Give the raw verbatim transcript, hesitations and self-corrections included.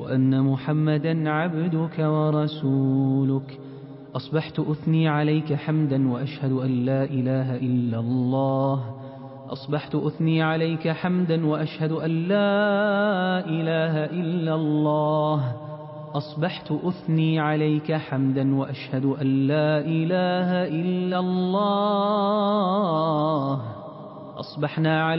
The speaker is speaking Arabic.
أن محمدا عبدك ورسولك. أصبحت أثني عليك حمدا وأشهد أن لا إله إلا الله. أصبحت أثني عليك حمدا وأشهد أن لا إله إلا الله. أصبحت أثني عليك حمدا وأشهد أن لا إله إلا الله. أصبحنا على